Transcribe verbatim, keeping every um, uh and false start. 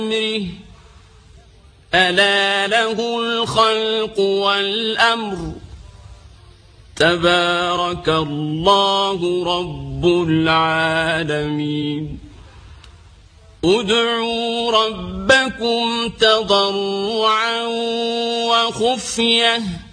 أمره ألا له الخلق والأمر تبارك الله رب العالمين ادعوا ربكم تضرعا وخفية